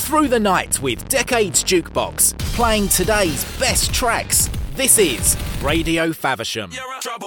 through the night with Decades Jukebox, playing today's best tracks. This is Radio Faversham.